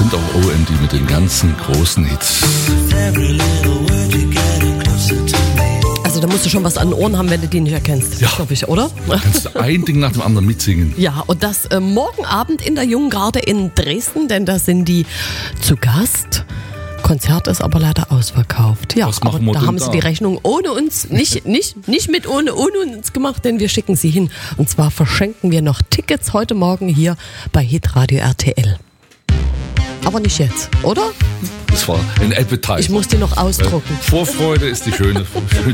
sind auch OMD mit den ganzen großen Hits. Also da musst du schon was an den Ohren haben, wenn du die nicht erkennst, Ja. glaube ich, oder? Da kannst du ein Ding nach dem anderen mitsingen. Ja, und das morgen Abend in der Jungen Garde in Dresden, denn da sind die zu Gast. Konzert ist aber leider ausverkauft. Ja, Was aber machen wir da denn haben sie da? die Rechnung ohne uns, nicht ohne uns gemacht, denn wir schicken sie hin. Und zwar verschenken wir noch Tickets heute Morgen hier bei Hitradio RTL. Aber nicht jetzt, oder? Das war ein Appetizer. Ich muss die noch ausdrucken. Vorfreude ist die schöne